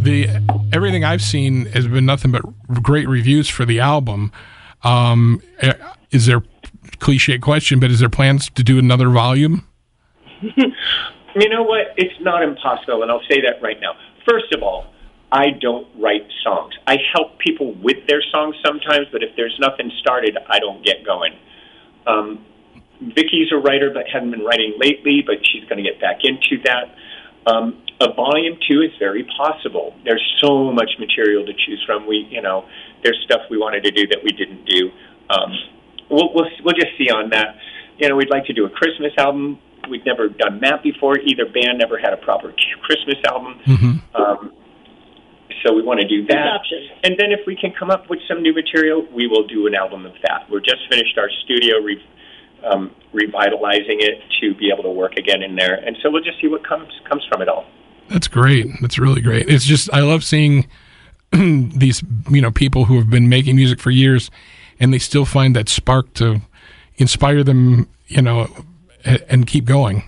the everything I've seen has been nothing but great reviews for the album. Is there, cliche question, but is there plans to do another volume? You know what? It's not impossible, and I'll say that right now. First of all, I don't write songs. I help people with their songs sometimes, but if there's nothing started, I don't get going. Vicky's a writer, but hadn't been writing lately, but she's going to get back into that. A volume 2 is very possible. There's so much material to choose from. There's stuff we wanted to do that we didn't do. We'll just see on that. We'd like to do a Christmas album. We'd never done that before. Either band never had a proper Christmas album. Mm-hmm. So we want to do that. And then if we can come up with some new material, we will do an album of that. We're just finished our studio revitalizing it to be able to work again in there. And so we'll just see what comes from it all. That's great. That's really great. It's just, I love seeing these, people who have been making music for years and they still find that spark to inspire them, and keep going.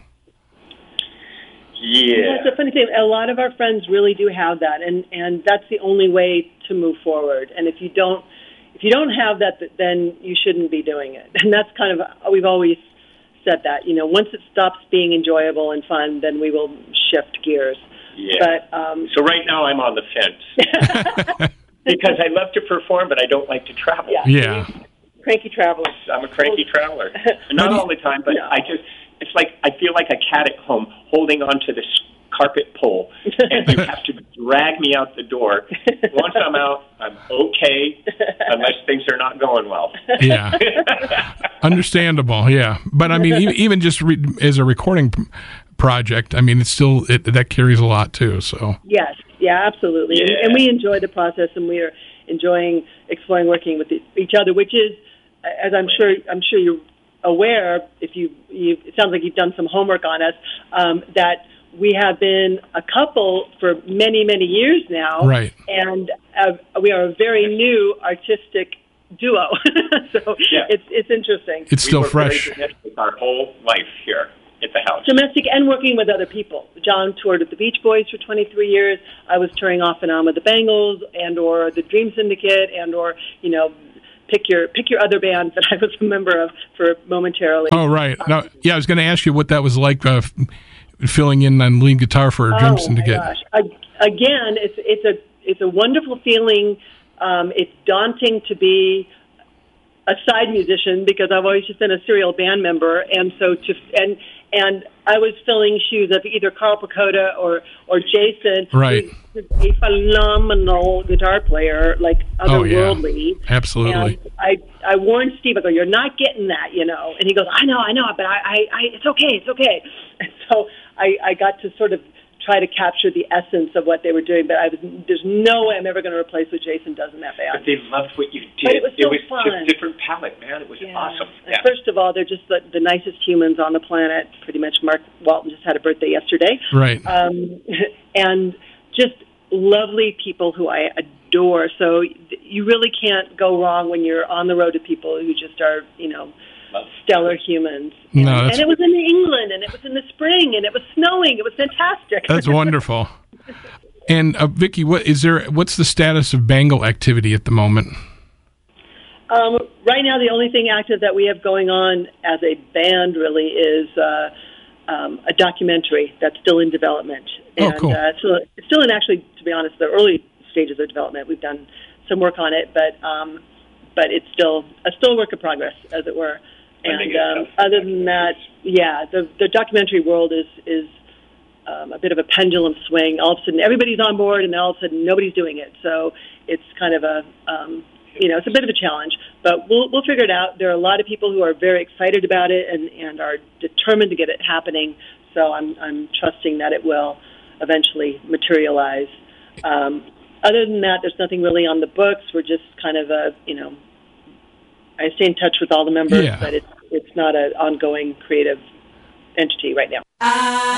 Yeah. That's a funny thing. A lot of our friends really do have that, and that's the only way to move forward. And if you don't have that, then you shouldn't be doing it. And that's kind of, we've always said that. Once it stops being enjoyable and fun, then we will shift gears. Yeah. But, so right now I'm on the fence. Because I love to perform, but I don't like to travel. Yeah. Cranky travelers. I'm a cranky traveler. Not all the time, but it's like I feel like a cat at home holding onto this carpet pole, and you have to drag me out the door. Once I'm out, I'm okay, unless things are not going well. Yeah. Understandable, yeah. But, I mean, even just as a recording project, I mean, it's still, that carries a lot, too, so. Yes, yeah, absolutely. Yeah. And we enjoy the process, and we are enjoying exploring working with each other, which is, as I'm sure you're aware, it sounds like you've done some homework on us, that we have been a couple for many, many years now. Right. And we are a very new artistic duo. So it's interesting. It's still fresh. Very domestic our whole life here at the house. Domestic and working with other people. John toured with the Beach Boys for 23 years. I was touring off and on with the Bangles or the Dream Syndicate or, pick your other band that I was a member of for momentarily. Oh, right. Now, I was going to ask you what that was like, filling in on lead guitar for Dream Syndicate. Oh my gosh! Again, it's a wonderful feeling. It's daunting to be a side musician because I've always just been a serial band member, and so and I was filling shoes of either Carl Pacoda or Jason, right? Who's a phenomenal guitar player, like otherworldly. Oh, yeah. Absolutely. And I warned Steve, I go, "You're not getting that, and he goes, I know, but I it's okay. And so I got to sort of try to capture the essence of what they were doing, but there's no way I'm ever going to replace what Jason does in that band. But they loved what you did. But it was so fun. Just a different palette, man. It was awesome. Yeah. First of all, they're just the nicest humans on the planet. Pretty much Mark Walton just had a birthday yesterday. Right. And just lovely people who I adore. So you really can't go wrong when you're on the road to people who just are, stellar humans. And it was in England, and it was in the spring, and it was snowing. It was fantastic. That's wonderful. And Vicky, what's the status of Bangle activity at the moment? Right now, the only thing active that we have going on as a band really is a documentary that's still in development. And, cool. So it's still in, actually, to be honest, the early stages of development. We've done some work on it, but it's still a work in progress, as it were. And other than that, the documentary world is a bit of a pendulum swing. All of a sudden, everybody's on board, and all of a sudden, nobody's doing it. So it's kind of it's a bit of a challenge. But we'll figure it out. There are a lot of people who are very excited about it and are determined to get it happening. So I'm trusting that it will eventually materialize. Other than that, there's nothing really on the books. We're just kind of I stay in touch with all the members, but it's not an ongoing creative entity right now.